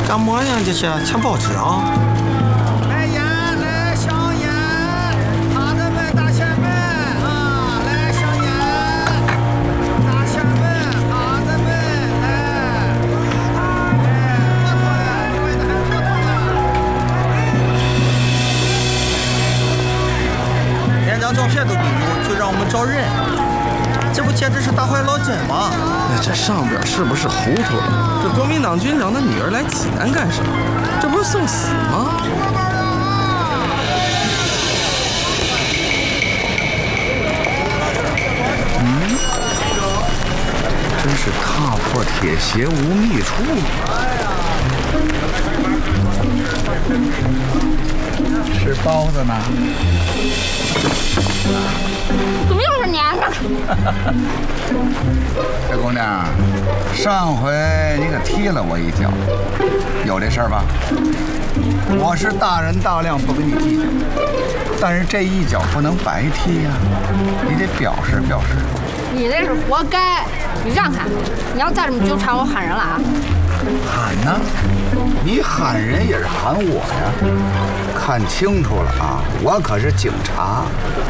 干么呢？这些抢报纸啊！ 来烟，来香烟，他的们大前门啊，来香烟，大前门，他的们来，骆驼了，你们的还是骆驼了。连张照片都没有，就让我们找人。 这不简直是大坏脑筋吗？ 那这上边是不是糊涂了？这国民党军长的女儿来济南干什么？这不是送死吗？ 真是踏破铁鞋无觅处。吃包子呢？ 怎么又是你？ 这姑娘，上回你可踢了我一脚，有这事儿吧？我是大人大量，不跟你计较，但是这一脚不能白踢呀，你得表示表示。 你这是活该！你让开！你要再这么纠缠我，喊人了啊！ 喊呢？你喊人也是喊我呀！看清楚了啊，我可是警察。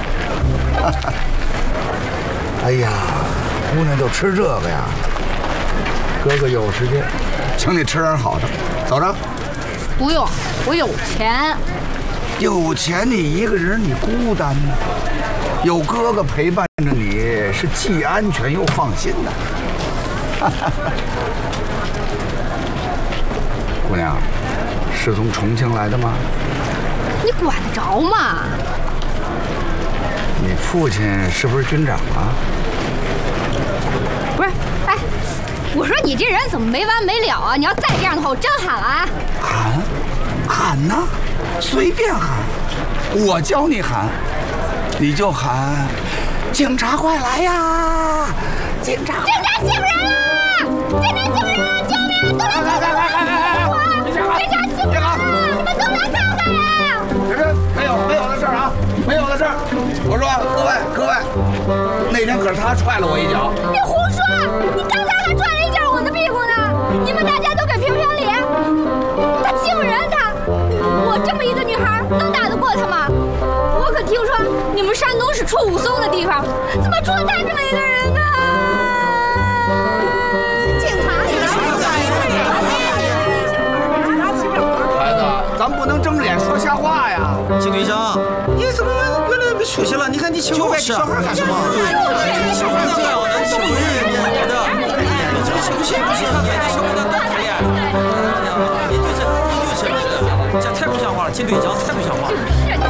哎呀，姑娘就吃这个呀？哥哥有时间，请你吃点好的，走着。 不用，我有钱。 有钱你一个人你孤单呢，有哥哥陪伴着你是既安全又放心的。姑娘，是从重庆来的吗？ 你管得着吗？ 你父亲是不是军长啊？ 不是，哎，我说你这人怎么没完没了啊？你要再这样的话，我真喊了啊！ 喊呢，随便喊，我教你喊，你就喊，警察快来呀！警察救人了！警察救人了！救命！都来看看！警察救人了！你们都来看看呀！ 没有的事儿啊，没有的事儿。我说各位，那天可是他踹了我一脚。 你胡说！你刚才还踹了一下我的屁股呢！你们大家都给评评理。他欺负人，我这么一个女孩能打得过他吗？我可听说你们山东是出武松的地方，怎么出了他这么一个人呢？警察！ 孩子，咱不能睁着眼说瞎话呀！ 金队长，你怎么越来越没出息了？你看你请我小孩干什么？对，小孩这样能欺负人，你的，你这欺负谁？你看看你小孩那多可怜！你对这太不像话了，金队长太不像话了。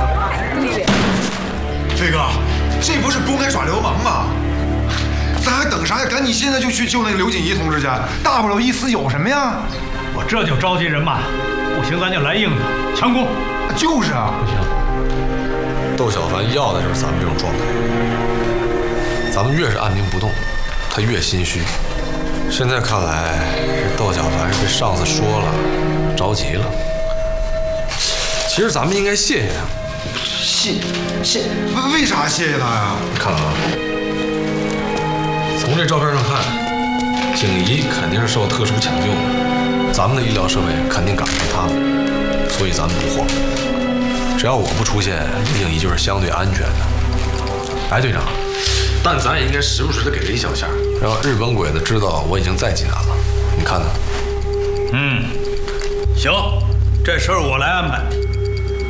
飞哥，这不是公开耍流氓吗？咱还等啥呀？赶紧现在就去救那个刘锦怡同志去，大不了一死有什么呀？ 我这就召集人马，不行咱就来硬的，强攻。 就是啊， 不行， 窦小凡要的就是咱们这种状态。咱们越是按兵不动，他越心虚。现在看来，这窦小凡是被上司说了，着急了。其实咱们应该谢谢他。 谢，为啥谢谢他呀？ 你看啊，从这照片上看，景怡肯定是受特殊抢救的，咱们的医疗设备肯定赶不上他们，所以咱们不慌。只要我不出现，李景怡就是相对安全的。哎，队长，但咱也应该时不时的给他一小下，让日本鬼子知道我已经在济南了。你看呢？ 行，这事儿我来安排。